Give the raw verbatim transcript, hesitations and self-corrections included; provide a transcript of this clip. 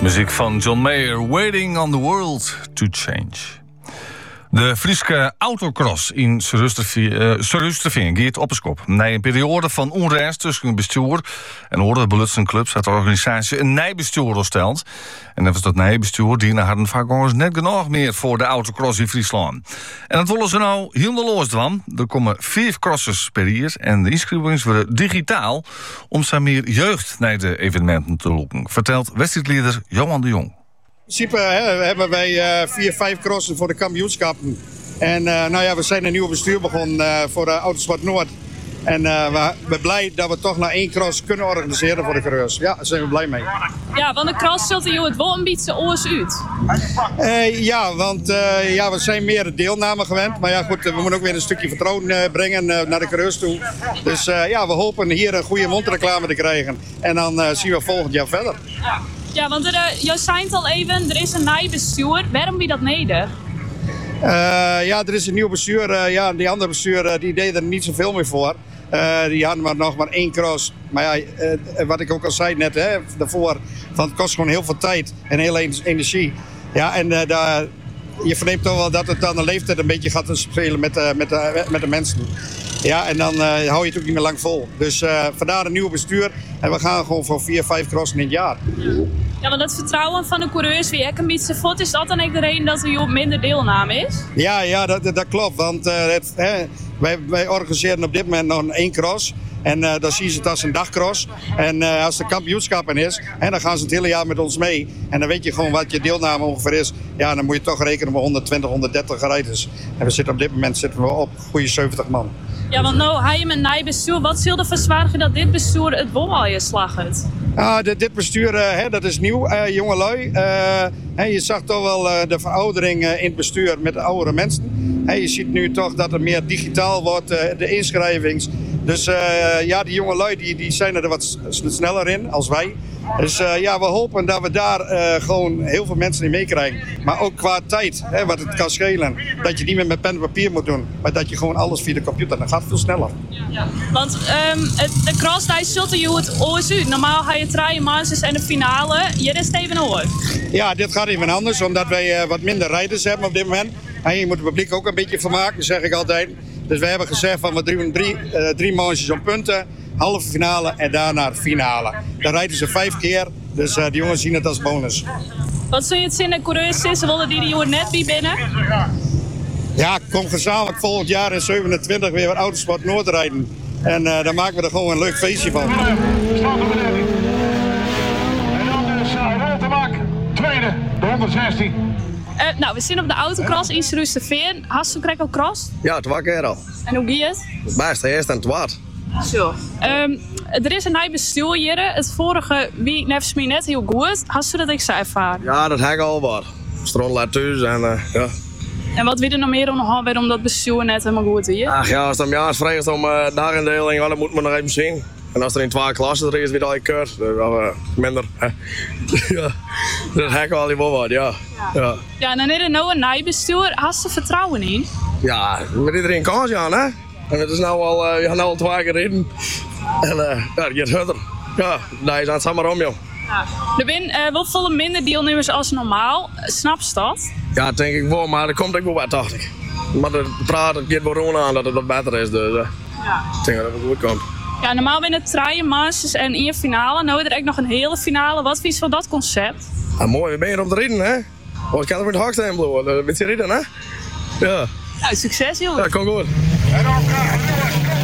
Muziek van John Mayer, Waiting on the World to Change. De Friese autocross in Surrusterveen gaat op een kop. Na een periode van onrust tussen het bestuur en hoorde belutsen clubs had de organisatie een nijbestuur opsteld. En dat was dat nijbestuur, die hadden vaak eens net genoeg meer voor de autocross in Friesland. En dat willen ze nou helemaal losdwan. Er komen vijf crossers per jaar en de inschrijvingen worden digitaal om zo meer jeugd naar de evenementen te lokken, vertelt wedstrijdleider Johan de Jong. In principe hè, hebben wij uh, vier, vijf crossen voor de kampioenschappen. En uh, nou ja, we zijn een nieuw bestuur begonnen uh, voor de Autosport Noord. En uh, we zijn blij dat we toch nog één cross kunnen organiseren voor de coureurs. Ja, daar zijn we blij mee. Ja, want de cross zult je het wel een beetje oors uit. Uh, ja, want uh, ja, we zijn meer deelname gewend. Maar ja, goed, we moeten ook weer een stukje vertrouwen uh, brengen uh, naar de coureurs toe. Dus uh, ja, we hopen hier een goede mondreclame te krijgen. En dan uh, zien we volgend jaar verder. Ja. Ja, want er, uh, je zei het al even, er is een nieuw bestuur. Waarom wie dat neder? Uh, ja, er is een nieuw bestuur. Uh, ja, die andere bestuur uh, die deed er niet zoveel meer voor. Uh, die hadden maar nog maar één cross. Maar ja, uh, wat ik ook al zei net, hè, daarvoor, van het kost gewoon heel veel tijd en heel veel energie. Ja, en uh, daar, je verneemt toch wel dat het dan de leeftijd een beetje gaat spelen met, uh, met, uh, met de mensen. Ja, en dan uh, hou je het ook niet meer lang vol. Dus uh, vandaar een nieuw bestuur. En we gaan gewoon voor vier, vijf crossen in het jaar. Ja, want het vertrouwen van de coureurs wie ik een beetje voort, is dat dan ook de reden dat er minder deelname is? Ja, ja dat, dat klopt. Want uh, het, hè, wij, wij organiseren op dit moment nog één cross. En uh, dan zien ze het als een dagcross. En uh, als de kampioenschappen is, en dan gaan ze het hele jaar met ons mee. En dan weet je gewoon wat je deelname ongeveer is. Ja, dan moet je toch rekenen met honderdtwintig, honderddertig rijders. En we zitten op dit moment zitten we op goede zeventig man. Ja, want nou ga je met een nieuw bestuur. Wat zul er verzwaardigen dat dit bestuur het wel al je slag heeft? Ah, dit, dit bestuur, uh, hè, dat is nieuw, uh, jongelui. Uh, hè, je zag toch wel uh, de veroudering uh, in het bestuur met de oudere mensen. Hè, je ziet nu toch dat het meer digitaal wordt, uh, de inschrijvings. Dus uh, ja, die jongelui die, die zijn er wat sneller in als wij. Dus uh, ja, we hopen dat we daar uh, gewoon heel veel mensen in meekrijgen. Maar ook qua tijd, hè, wat het kan schelen. Dat je niet meer met pen en papier moet doen. Maar dat je gewoon alles via de computer, dan gaat het veel sneller. Ja. Want um, het, de crossdice zult je het oors uit. Normaal ga je draaien manches en de finale. Hier is het even oor. Ja, dit gaat even anders. Omdat wij uh, wat minder rijders hebben op dit moment. En je moet het publiek ook een beetje vermaken, zeg ik altijd. Dus we hebben gezegd van we doen drie, uh, drie manches om punten. Halve finale en daarna finale. Dan rijden ze vijf keer, dus uh, die jongens zien het als bonus. Wat zul je het zien de coureurs is? Willen die die jongen net bij binnen? Ja, kom gezamenlijk volgend jaar in zevenentwintig weer wat Autosport Noord rijden. En uh, dan maken we er gewoon een leuk feestje van. En dan dus uh, Roltemak, tweede, de honderdzestien. Uh, nou, we zitten op de autocross in Surrusterveen. Hast u al cross? Ja, twee keer al. En hoe gaat het? Het beste eerst en het waard. Zo. Um, er is een nieuw bestuur hier. Het vorige wie nevens mij net heel goed. Hast u dat ik zo ervaren? Ja, dat heb ik al wat. Stron laat thuis en uh, ja. En wat wil er nog meer om nog waarom dat bestuur net helemaal goed is? Ach ja, als het om jaar vraagt om uh, dagindeling, ja, dan moet men nog even zien. En als er in twee klassen er is, weer al je keurt, dan uh, minder. Ja, dat heb ik al wel wat, ja. Ja, ja en dan is er nou een nieuw bestuur. Hast er vertrouwen in? Ja, met iedereen kans aan, hè. En het is nou al, uh, we gaan nu al twee keer rijden. En uh, ja, je gaat verder. Ja, daar is het samen om, joh. Ja. Er zijn uh, wel volle minder deelnemers als normaal. Snap je dat? Ja, dat denk ik wel, maar dat komt ook wel bij, dacht ik. Maar het praten geeft wel aan dat het wat beter is, dus uh, ja. Ik denk dat het goed komt. Ja, normaal ben het draaien, manches en één finale. Nou is er echt nog een hele finale. Wat vies van dat concept? Ah, mooi, we zijn hier om te rijden, hè? Oh, ik kan er met de haksteen bloeien, met je rijden, hè? Ja. Nou, succes, jongen. Ja, kom goed. En dan krijgen we